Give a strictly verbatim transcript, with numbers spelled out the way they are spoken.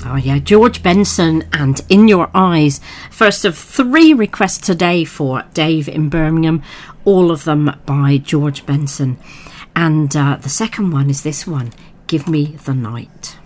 Oh yeah, George Benson and In Your Eyes. First of three requests today for Dave in Birmingham, all of them by George Benson. And uh, the second one is this one, Give Me the Night.